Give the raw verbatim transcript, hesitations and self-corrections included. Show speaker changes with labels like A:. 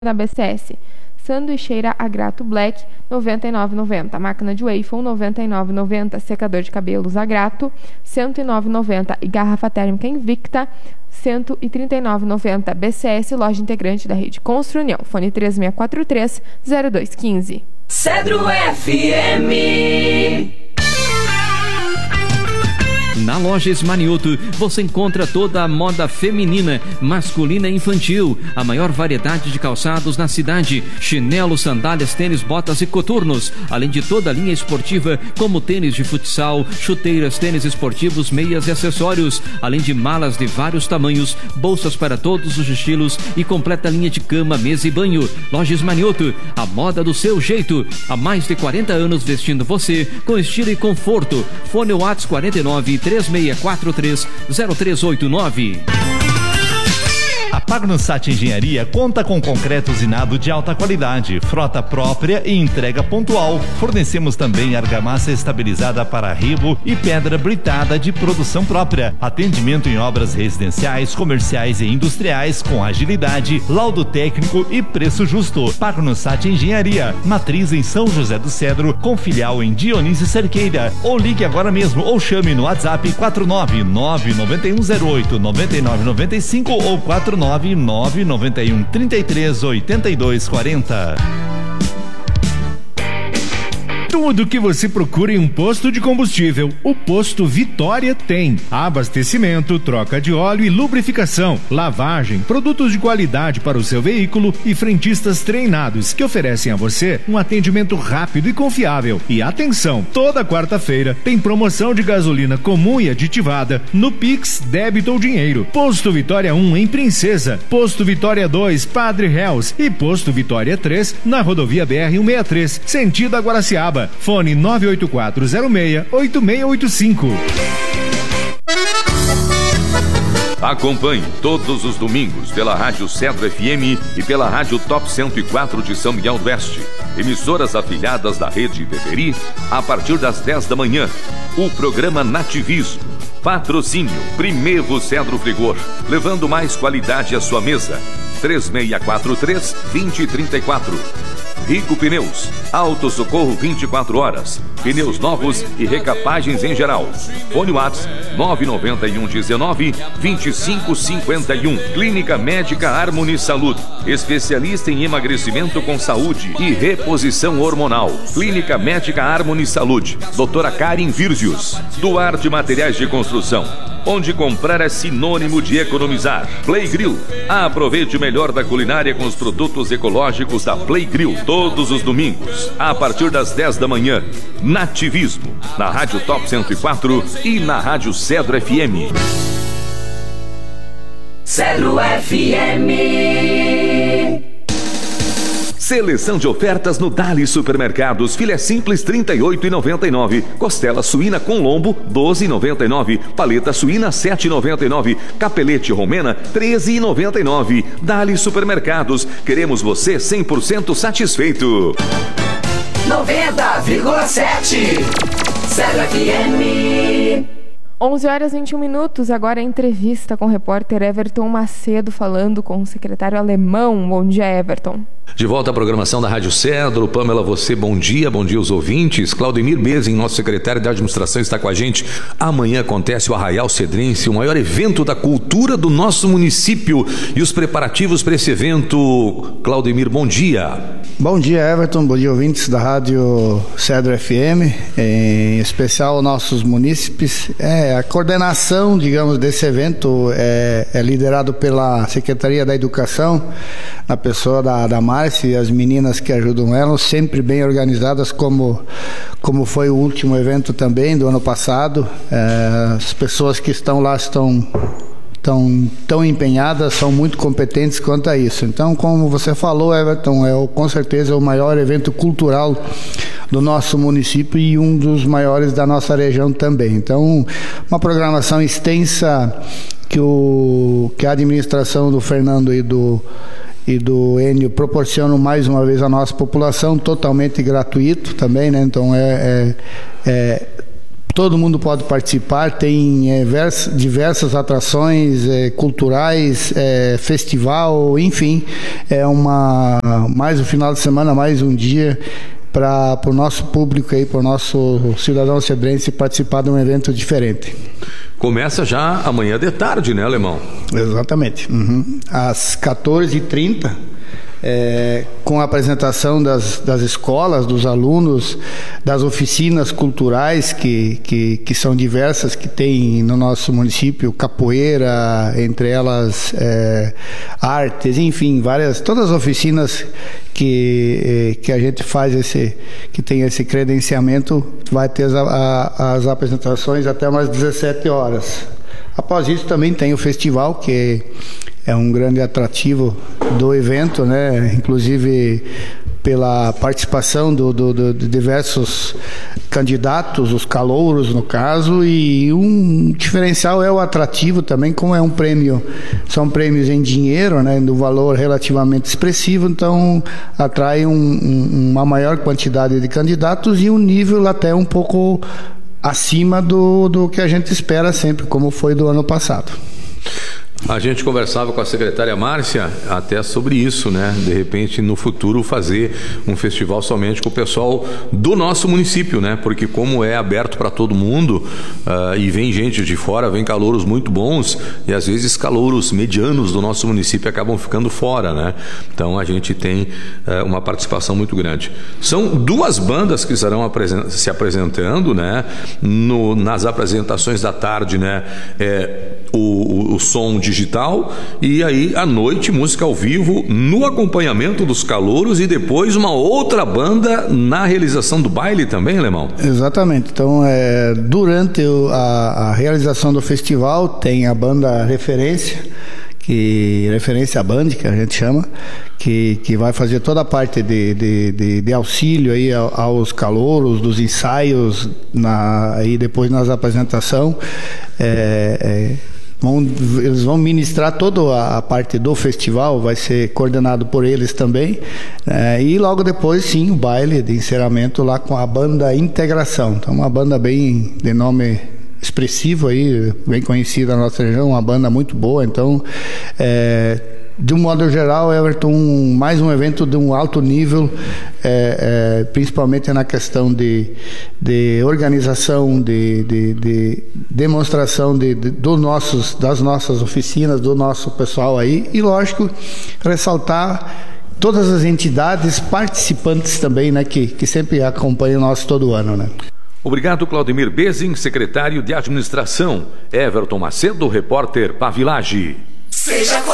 A: da B C S. Sanduicheira Agrato Black, noventa e nove reais e noventa centavos. Máquina de waffle, noventa e nove reais e noventa centavos. Secador de cabelos Agrato, cento e nove reais e noventa centavos. E garrafa térmica Invicta, cento e trinta e nove reais e noventa centavos. B C S, loja integrante da rede Construnião. Fone três seis quatro três, zero dois um cinco.
B: Cedro F M.
C: Na loja Esmanioto você encontra toda a moda feminina, masculina e infantil, a maior variedade de calçados na cidade, chinelos, sandálias, tênis, botas e coturnos, além de toda a linha esportiva como tênis de futsal, chuteiras, tênis esportivos, meias e acessórios, além de malas de vários tamanhos, bolsas para todos os estilos e completa linha de cama, mesa e banho. Loja Esmanioto, a moda do seu jeito, há mais de quarenta anos vestindo você com estilo e conforto. Fone WhatsApp quarenta e nove, três seis quatro três, zero três oito nove.
D: A Pagnussat Engenharia conta com concreto usinado de alta qualidade, frota própria e entrega pontual. Fornecemos também argamassa estabilizada para rebo e pedra britada de produção própria. Atendimento em obras residenciais, comerciais e industriais com agilidade, laudo técnico e preço justo. Pagnussat Engenharia, matriz em São José do Cedro, com filial em Dionísio Cerqueira. Ou ligue agora mesmo ou chame no WhatsApp quatro nove nove nove um zero oito nove nove nove cinco ou quatro nove nove nove um três três oito dois quatro zero.
E: Tudo que você procura em um posto de combustível, o Posto Vitória tem. Abastecimento, troca de óleo e lubrificação, lavagem, produtos de qualidade para o seu veículo e frentistas treinados que oferecem a você um atendimento rápido e confiável. E atenção, toda quarta-feira tem promoção de gasolina comum e aditivada no Pix, débito ou dinheiro. Posto Vitória um em Princesa, Posto Vitória dois, Padre Reus e Posto Vitória três na rodovia B R cento e sessenta e três, sentido a Guaraciaba. Fone nove oito quatro zero seis oito seis oito cinco.
F: Acompanhe todos os domingos pela Rádio Cedro F M e pela Rádio Top cento e quatro de São Miguel do Oeste, emissoras afiliadas da rede Beberi, a partir das dez da manhã, o programa Nativismo. Patrocínio Primevo Cedro Frigor, levando mais qualidade à sua mesa. três seis quatro três, dois zero três quatro. Rico Pneus, Auto Socorro vinte e quatro horas, pneus novos e recapagens em geral. Fone WhatsApp nove nove um dezenove, vinte e cinco cinquenta e um. Clínica Médica Harmony Saúde, especialista em emagrecimento com saúde e reposição hormonal. Clínica Médica Harmony Saúde, doutora Karen Virgius. Duarte Materiais de Construção, onde comprar é sinônimo de economizar. Play Grill, aproveite o melhor da culinária com os produtos ecológicos da Play Grill, todos os domingos, a partir das dez da manhã. Nativismo, na Rádio Top cento e quatro e na Rádio Cedro F M.
B: Cedro F M.
F: Seleção de ofertas no Dali Supermercados. Filé simples trinta e oito reais e noventa e nove centavos. Costela suína com lombo doze reais e noventa e nove centavos. Paleta suína sete reais e noventa e nove centavos. Capelete romena treze reais e noventa e nove centavos. Dali Supermercados. Queremos você cem por cento satisfeito.
B: noventa vírgula sete. Cedro F M.
A: onze horas e vinte e um minutos, agora a entrevista com o repórter Everton Macedo falando com o secretário alemão. Bom dia, Everton.
G: De volta à programação da Rádio Cedro. Pamela, você, bom dia, bom dia aos ouvintes. Claudemir Bezin, nosso secretário de administração, está com a gente. Amanhã acontece o Arraial Cedrense, o maior evento da cultura do nosso município. E os preparativos para esse evento, Claudemir, bom dia.
H: Bom dia, Everton, bom dia, ouvintes da Rádio Cedro F M, em especial nossos munícipes. É, a coordenação, digamos, desse evento é, é liderado pela Secretaria da Educação, na pessoa da, da Márcia e as meninas que ajudam ela, sempre bem organizadas, como, como foi o último evento também do ano passado. É, as pessoas que estão lá estão tão, tão empenhadas, são muito competentes quanto a isso. Então, como você falou, Everton, é o, com certeza o maior evento cultural do nosso município e um dos maiores da nossa região também. Então, uma programação extensa que, o, que a administração do Fernando e do e do Enio proporcionam mais uma vez à nossa população, totalmente gratuito também, né? Então é, é, é todo mundo pode participar, tem é, vers, diversas atrações é, culturais, é, festival, enfim, é uma mais um final de semana, mais um dia para o nosso público aí, para o nosso cidadão cedrense participar de um evento diferente.
G: Começa já amanhã de tarde, né, Alemão?
H: Exatamente. Uhum. Às quatorze e trinta, é, com a apresentação das, das escolas, dos alunos, das oficinas culturais que, que, que são diversas, que tem no nosso município, capoeira, entre elas é, artes, enfim, várias, todas as oficinas que, que a gente faz, esse, que tem esse credenciamento, vai ter as, a, as apresentações até umas dezessete horas. Após isso também tem o festival, que é um grande atrativo do evento, né? Inclusive pela participação do, do, do, de diversos candidatos, os calouros no caso, e um diferencial é o atrativo também, como é um prêmio, são prêmios em dinheiro, né, do valor relativamente expressivo, então atrai um, um, uma maior quantidade de candidatos e um nível até um pouco acima do, do que a gente espera sempre, como foi do ano passado.
G: A gente conversava com a secretária Márcia até sobre isso, né? De repente, no futuro, fazer um festival somente com o pessoal do nosso município, né? Porque como é aberto para todo mundo uh, e vem gente de fora, vem calouros muito bons e às vezes calouros medianos do nosso município acabam ficando fora, né? Então a gente tem uh, uma participação muito grande. São duas bandas que estarão apresen- se apresentando, né? No, nas apresentações da tarde, né? É, o, o, o som digital e aí à noite música ao vivo no acompanhamento dos calouros e depois uma outra banda na realização do baile também, Alemão?
H: Exatamente, então é, durante o, a, a realização do festival tem a banda Referência, que referência à Band, que a gente chama, que, que vai fazer toda a parte de, de, de, de auxílio aí aos calouros, dos ensaios na, aí depois nas apresentações. é, é, Vão, eles vão ministrar toda a, a parte do festival, vai ser coordenado por eles também, é, e logo depois sim o baile de encerramento lá com a banda Integração. Então uma banda bem de nome expressivo aí, bem conhecida na nossa região, uma banda muito boa. Então é, de um modo geral, Everton, um, mais um evento de um alto nível, é, é, principalmente na questão de, de organização, de, de, de demonstração de, de, do nossos, das nossas oficinas, do nosso pessoal aí, e lógico, ressaltar todas as entidades participantes também, né, que, que sempre acompanham nós todo ano, né?
G: Obrigado, Claudemir Bezin, secretário de Administração. Everton Macedo, repórter Pavilage.
B: Seja